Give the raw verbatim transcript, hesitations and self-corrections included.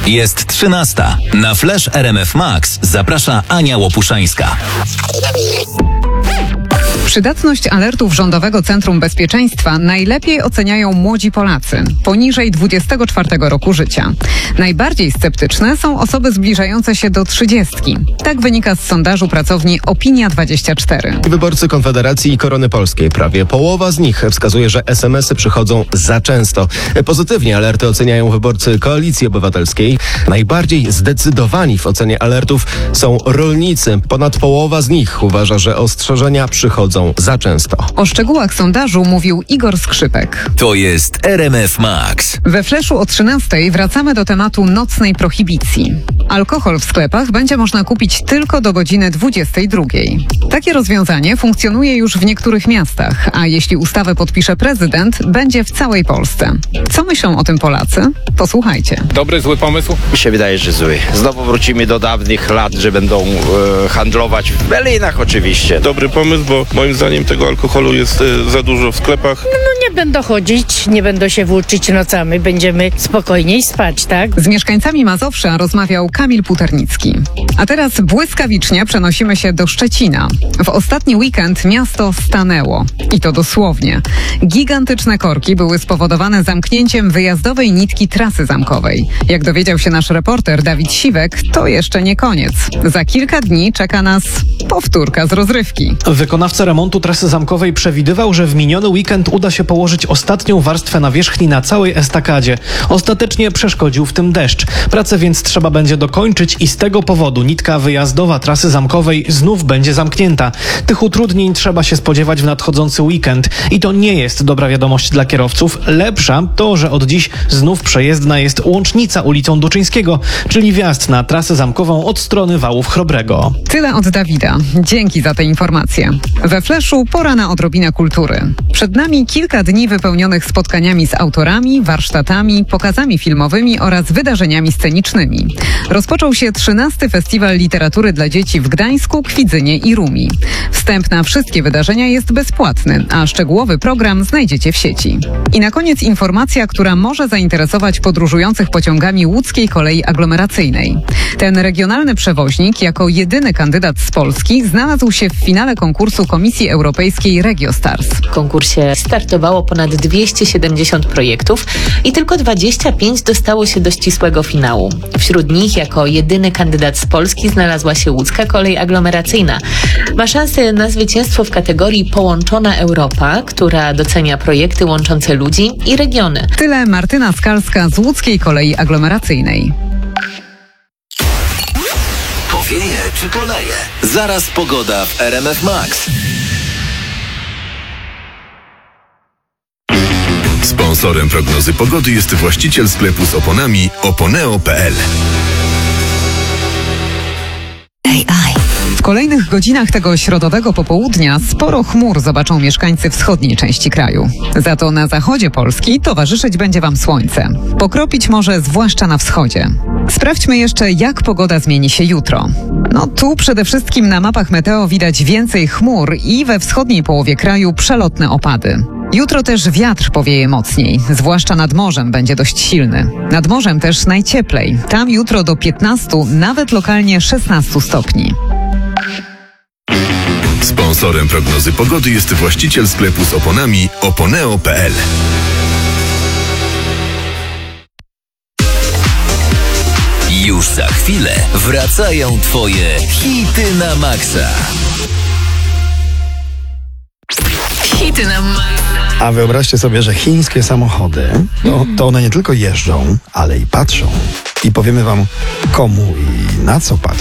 Jest trzynasta. Na Flash R M F Max zaprasza Ania Łopuszańska. Przydatność alertów Rządowego Centrum Bezpieczeństwa najlepiej oceniają młodzi Polacy, poniżej dwudziestego czwartego roku życia. Najbardziej sceptyczne są osoby zbliżające się do trzydziestki. Tak wynika z sondażu pracowni Opinia dwadzieścia cztery. Wyborcy Konfederacji i Korony Polskiej, prawie połowa z nich wskazuje, że es em esy przychodzą za często. Pozytywnie alerty oceniają wyborcy Koalicji Obywatelskiej. Najbardziej zdecydowani w ocenie alertów są rolnicy. Ponad połowa z nich uważa, że ostrzeżenia przychodzą za często. O szczegółach sondażu mówił Igor Skrzypek. To jest R M F Max. We Flashu o trzynastej wracamy do tematu nocnej prohibicji. Alkohol w sklepach będzie można kupić tylko do godziny dwudziestej drugiej. Takie rozwiązanie funkcjonuje już w niektórych miastach, a jeśli ustawę podpisze prezydent, będzie w całej Polsce. Co myślą o tym Polacy? Posłuchajcie. Dobry, zły pomysł? Mi się wydaje, że zły. Znowu wrócimy do dawnych lat, że będą e, handlować w Berlinach oczywiście. Dobry pomysł, bo moim zdaniem tego alkoholu jest e, za dużo w sklepach. No nie będą chodzić, nie będą się włóczyć nocami, będziemy spokojniej spać, tak? Z mieszkańcami Mazowsza rozmawiał Kamil Puternicki. A teraz błyskawicznie przenosimy się do Szczecina. W ostatni weekend miasto stanęło. I to dosłownie. Gigantyczne korki były spowodowane zamknięciem wyjazdowej nitki trasy zamkowej. Jak dowiedział się nasz reporter Dawid Siwek, to jeszcze nie koniec. Za kilka dni czeka nas powtórka z rozrywki. Wykonawca remontu trasy zamkowej przewidywał, że w miniony weekend uda się położyć ostatnią warstwę nawierzchni na całej estakadzie. Ostatecznie przeszkodził w tym deszcz. Pracę więc trzeba będzie dokończyć i z tego powodu nitka wyjazdowa trasy zamkowej znów będzie zamknięta. Tych utrudnień trzeba się spodziewać w nadchodzący weekend. I to nie jest dobra wiadomość dla kierowców. Lepsza to, że od dziś znów przejezdna jest łącznica ulicą Duczyńskiego, czyli wjazd na trasę zamkową od strony Wałów Chrobrego. Tyle od Dawida. Dzięki za te informacje. We Flashu pora na odrobinę kultury. Przed nami kilka dni wypełnionych spotkaniami z autorami, warsztatami, pokazami filmowymi oraz wydarzeniami scenicznymi. Rozpoczął się trzynasty Festiwal Literatury dla Dzieci w Gdańsku, Kwidzynie i Rumi. Wstęp na wszystkie wydarzenia jest bezpłatny, a szczegółowy program znajdziecie w sieci. I na koniec informacja, która może zainteresować podróżujących pociągami łódzkiej kolei aglomeracyjnej. Ten regionalny przewoźnik jako jedyny kandydat z Polski znalazł się w finale konkursu Komisji Europejskiej RegioStars. W konkursie startowało ponad dwieście siedemdziesiąt projektów i tylko dwadzieścia pięć dostało się do ścisłego finału. Wśród nich jako jedyny kandydat z Polski znalazła się łódzka kolej aglomeracyjna. Ma szansę na zwycięstwo w kategorii Połączona Europa, która docenia projekty łączące ludzi i regiony. Tyle Martyna Skalska z łódzkiej kolei aglomeracyjnej. Powieje czy poleje? Zaraz pogoda w R M F Max. Sponsorem prognozy pogody jest właściciel sklepu z oponami oponeo kropka p l. W kolejnych godzinach tego środowego popołudnia sporo chmur zobaczą mieszkańcy wschodniej części kraju. Za to na zachodzie Polski towarzyszyć będzie Wam słońce. Pokropić może zwłaszcza na wschodzie. Sprawdźmy jeszcze, jak pogoda zmieni się jutro. No tu przede wszystkim na mapach meteo widać więcej chmur i we wschodniej połowie kraju przelotne opady. Jutro też wiatr powieje mocniej, zwłaszcza nad morzem będzie dość silny. Nad morzem też najcieplej. Tam jutro do piętnastu, nawet lokalnie szesnastu stopni. Sponsorem prognozy pogody jest właściciel sklepu z oponami oponeo kropka p l. Już za chwilę wracają Twoje hity na maksa. Hity na maksa. A wyobraźcie sobie, że chińskie samochody, no, to one nie tylko jeżdżą, ale i patrzą. I powiemy Wam, komu i na co patrzą.